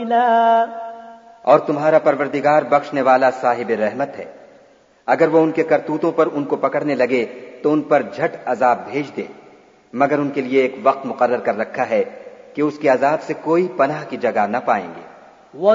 और तुम्हारा परवरदिगार बख्शने वाला साहिब रहमत है। अगर वो उनके करतूतों पर उनको पकड़ने लगे तो उन पर झट अजाब भेज दे, मगर उनके लिए एक वक्त मुकर्रर कर रखा है कि उसके अजाब से कोई पनाह की जगह न पाएंगे।